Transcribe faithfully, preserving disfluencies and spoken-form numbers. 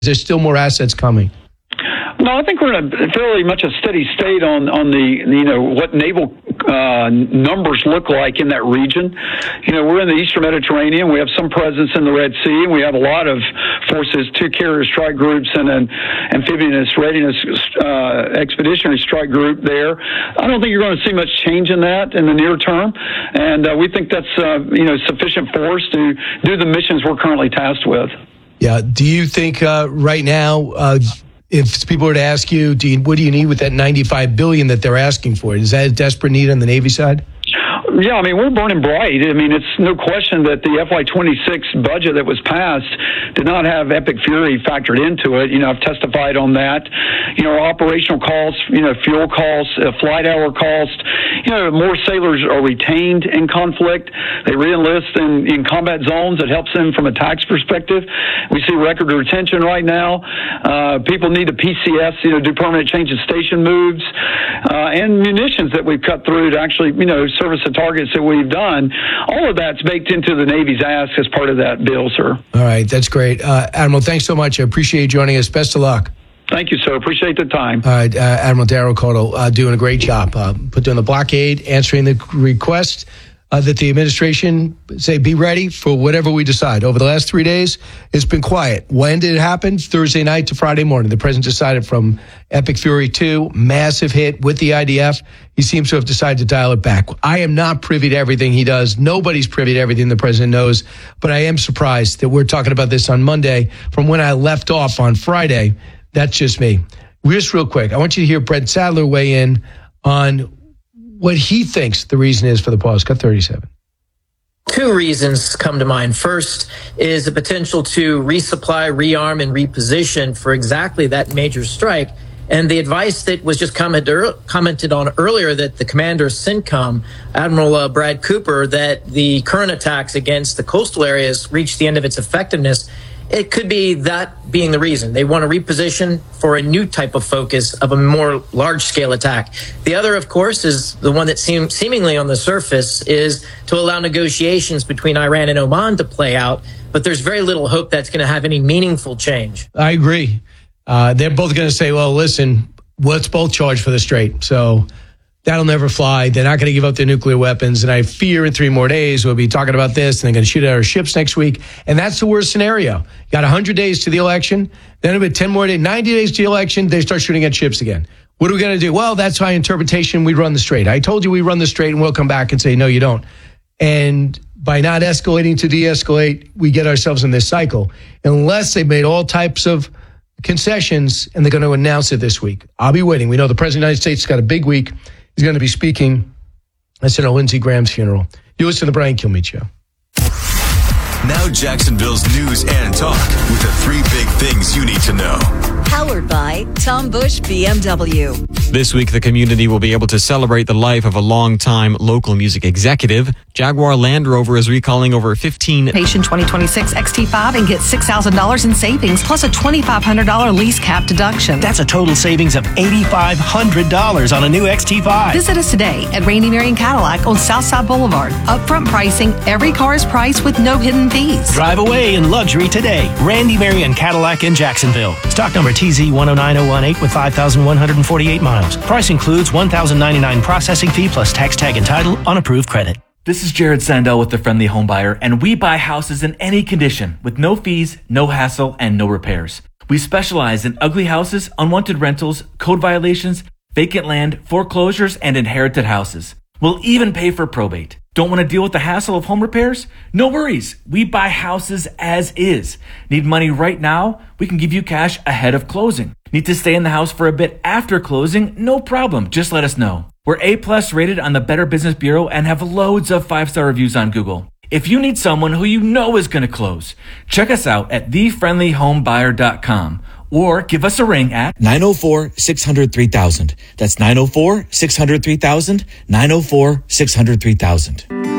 Is there still more assets coming? No, I think we're in a fairly much a steady state on, on the, you know, what naval uh, numbers look like in that region. You know, we're in the Eastern Mediterranean. We have some presence in the Red Sea, and we have a lot of forces, two carrier strike groups and an amphibious readiness uh, expeditionary strike group there. I don't think you're going to see much change in that in the near term, and uh, we think that's, uh, you know, sufficient force to do the missions we're currently tasked with. Yeah. Do you think uh, right now, uh, if people were to ask you, do you, what do you need with that ninety-five billion dollars that they're asking for? Is that a desperate need on the Navy side? Yeah, I mean, we're burning bright. I mean, it's no question that the F Y twenty-six budget that was passed did not have Epic Fury factored into it. You know, I've testified on that. You know, operational costs, you know, fuel costs, uh, flight hour cost. You know, more sailors are retained in conflict. They re-enlist in, in combat zones. It helps them from a tax perspective. We see record retention right now. Uh, people need a P C S, you know, do permanent change of station moves, uh, and munitions that we've cut through to actually, you know, service the targets that we've done. All of that's baked into the Navy's ask as part of that bill, sir. All right, that's great. Uh, Admiral, thanks so much. I appreciate you joining us. Best of luck. Thank you, sir. Appreciate the time. All right, uh, Admiral Daryl Cotto, uh, doing a great job. Uh, put down the blockade, answering the request uh, that the administration say, be ready for whatever we decide. Over the last three days, it's been quiet. When did it happen? Thursday night to Friday morning. The president decided from Epic Fury two, massive hit with the I D F. He seems to have decided to dial it back. I am not privy to everything he does. Nobody's privy to everything the president knows. But I am surprised that we're talking about this on Monday from when I left off on Friday. That's just me. Just real quick, I want you to hear Brett Sadler weigh in on what he thinks the reason is for the pause. Cut thirty-seven. Two reasons come to mind. First is the potential to resupply, rearm, and reposition for exactly that major strike. And the advice that was just commented, commented on earlier that the commander of CENTCOM, Admiral uh, Brad Cooper, that the current attacks against the coastal areas reached the end of its effectiveness. It could be that being the reason. They want to reposition for a new type of focus of a more large-scale attack. The other, of course, is the one that seems seemingly on the surface is to allow negotiations between Iran and Oman to play out, but there's very little hope that's going to have any meaningful change. I agree. Uh, they're both going to say, well, listen, let's both charge for the Strait. So that'll never fly. They're not going to give up their nuclear weapons. And I fear in three more days we'll be talking about this, and they're going to shoot at our ships next week. And that's the worst scenario. You got one hundred days to the election. Then it'll be ten more days, ninety days to the election. They start shooting at ships again. What are we going to do? Well, that's my interpretation. We run the Strait. I told you we run the Strait, and we'll come back and say, no, you don't. And by not escalating to de-escalate, we get ourselves in this cycle. Unless they made all types of concessions, and they're going to announce it this week. I'll be waiting. We know the President of the United States has got a big week. He's going to be speaking at Senator Lindsey Graham's funeral. You listen to the Brian Kilmeade Show. Now Jacksonville's news and talk with the three big things you need to know. Powered by Tom Bush B M W. This week, the community will be able to celebrate the life of a longtime local music executive. Jaguar Land Rover is recalling over fifteen Patient twenty twenty-six X T five and get six thousand dollars in savings plus a twenty-five hundred dollars lease cap deduction. That's a total savings of eight thousand five hundred dollars on a new X T five. Visit us today at Randy Marion Cadillac on Southside Boulevard. Upfront pricing, every car is priced with no hidden fees. Drive away in luxury today. Randy Marion Cadillac in Jacksonville. Stock number T Z one oh nine oh one eight with five thousand one hundred forty-eight miles. Price includes one thousand ninety-nine dollars processing fee plus tax tag and title on approved credit. This is Jared Sandell with The Friendly Home Buyer, and we buy houses in any condition with no fees, no hassle, and no repairs. We specialize in ugly houses, unwanted rentals, code violations, vacant land, foreclosures, and inherited houses. We'll even pay for probate. Don't want to deal with the hassle of home repairs? No worries. We buy houses as is. Need money right now? We can give you cash ahead of closing. Need to stay in the house for a bit after closing? No problem. Just let us know. We're A-plus rated on the Better Business Bureau and have loads of five-star reviews on Google. If you need someone who you know is going to close, check us out at the friendly home buyer dot com or give us a ring at nine oh four, six hundred, three thousand. That's nine oh four, six hundred, three thousand, nine oh four, six hundred, three thousand.